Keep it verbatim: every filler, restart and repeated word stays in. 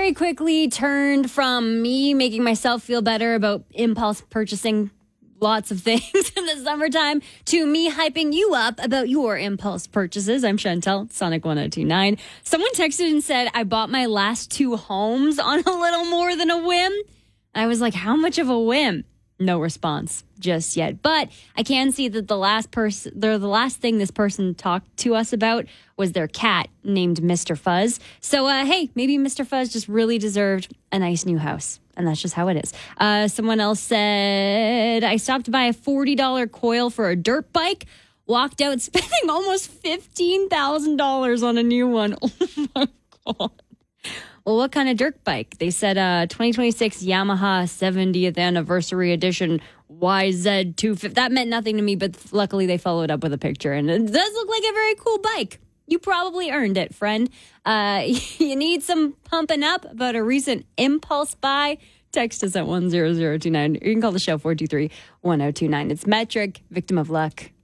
very quickly turned from me making myself feel better about impulse purchasing lots of things in the summertime to me hyping you up about your impulse purchases. I'm Chantel, Sonic one oh two nine. Someone texted and said, I bought my last two homes on a little more than a whim. I was like, how much of a whim? No response just yet. But I can see that the last person, the last thing this person talked to us about was their cat named Mister Fuzz. So, uh, hey, maybe Mister Fuzz just really deserved a nice new house. And that's just how it is. Uh, someone else said, I stopped to buy a forty dollars coil for a dirt bike, walked out spending almost fifteen thousand dollars on a new one. Oh, my God. Well, what kind of dirt bike? They said uh, twenty twenty-six Yamaha seventieth anniversary edition Y Z two fifty. That meant nothing to me, but luckily they followed up with a picture. And it does look like a very cool bike. You probably earned it, friend. Uh, you need some pumping up about a recent impulse buy? Text us at one zero zero two nine. You can call the show four two three, one zero two nine. It's Metric, Victim of Luck.